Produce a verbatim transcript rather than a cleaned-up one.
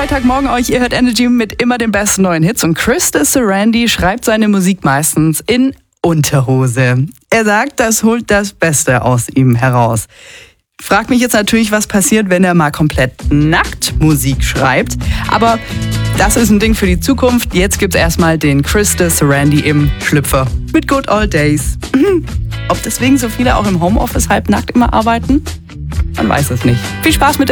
Freitagmorgen euch. Ihr hört Energy mit immer den besten neuen Hits. Und Christus Randy schreibt seine Musik meistens in Unterhose. Er sagt, das holt das Beste aus ihm heraus. Frag mich jetzt natürlich, was passiert, wenn er mal komplett nackt Musik schreibt. Aber das ist ein Ding für die Zukunft. Jetzt gibt's erstmal den Christus Randy im Schlüpfer mit Good Old Days. Ob deswegen so viele auch im Homeoffice halbnackt immer arbeiten? Man weiß es nicht. Viel Spaß mit der